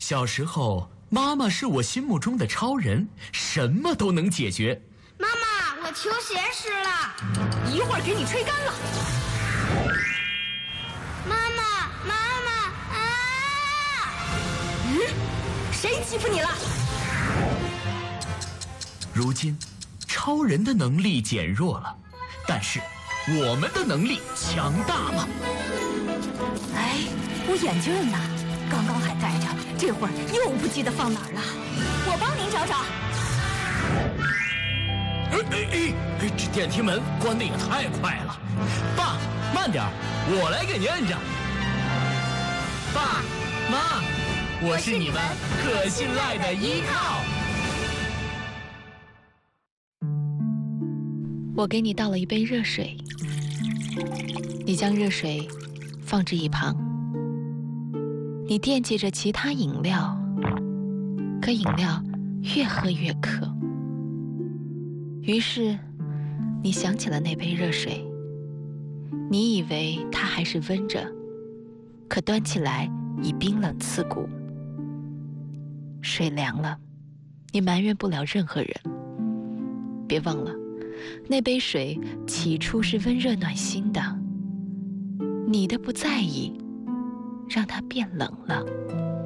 小时候，妈妈是我心目中的超人，什么都能解决。 妈妈，我球鞋湿了， 一会儿给你吹干了。 妈妈，妈妈啊！ 谁欺负你了？ 如今，超人的能力减弱了，但是我们的能力强大了。 哎，我眼镜呢？刚刚还戴着，这会儿又不记得放哪儿了。我帮您找找。 这电梯门关得也太快了。爸，慢点，我来给您摁着。爸妈，我是你们可信赖的依靠。 我给你倒了一杯热水，你将热水放置一旁。你惦记着其他饮料，可饮料越喝越渴。于是，你想起了那杯热水。你以为它还是温着，可端起来已冰冷刺骨。水凉了，你埋怨不了任何人。别忘了，那杯水起初是温热暖心的，你的不在意让它变冷了。